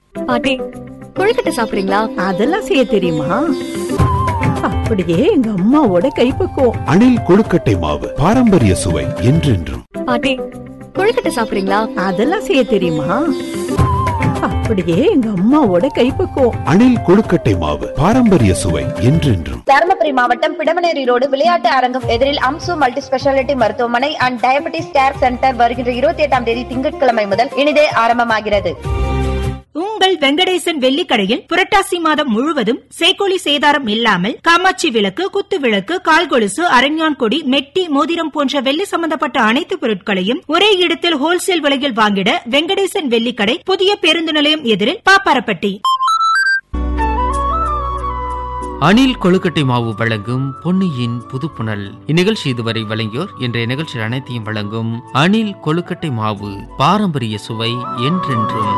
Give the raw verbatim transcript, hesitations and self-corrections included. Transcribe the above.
பாட்டி, கொழுக்கட்டை சாப்பிடுறீங்களா? அதெல்லாம் செய்ய தெரியுமா? அப்படியே எங்க அம்மாவோட கைப்பக்குவம். அணில் கொழுக்கட்டை மாவு, பாரம்பரிய சுவை என்றென்றும். பாட்டி, கொழுக்கட்டை சாப்பிடுறீங்களா? அதெல்லாம் செய்ய தெரியுமா? அப்படியே எங்க அம்மாவோட கைப்பக்குவம். அணில் கொழுக்கட்டை மாவு, பாரம்பரிய சுவை என்றென்றும். தருமபுரி மாவட்டம் பிடமனேரி ரோடு விளையாட்டு அரங்கம் எதிரில் அம்சு மல்டி ஸ்பெஷாலிட்டி மருத்துவமனை அண்ட் டயபெட்டிஸ் கேர் சென்டர் வருகின்ற இருபத்தி எட்டாம் தேதி திங்கட்கிழமை முதல் இனிதே ஆரம்பமாகிறது. உங்கள் வெங்கடேசன் வெள்ளிக்கடையில் புரட்டாசி மாதம் முழுவதும் சேக்கோலி சேதாரம் இல்லாமல் காமாட்சி விளக்கு, குத்து விளக்கு, கால்கொலுசு, அரஞ்ஞான் கொடி, மெட்டி, மோதிரம் போன்ற வெள்ளி சம்பந்தப்பட்ட அனைத்து பொருட்களையும் ஒரே இடத்தில் ஹோல்சேல் விலையில் வாங்கிட வெங்கடேசன் வெள்ளிக்கடை, புதிய பேருந்து நிலையம் எதிரில் பாப்பாரப்பட்டி. அணில் கொழுக்கட்டை மாவு வழங்கும் பொன்னியின் புதுப்புணல். இந்நிகழ்ச்சி இதுவரை வழங்கியோர் இன்றைய நிகழ்ச்சி அனைத்தையும் வழங்கும் அணில் கொழுக்கட்டை மாவு, பாரம்பரிய சுவை என்றென்றும்.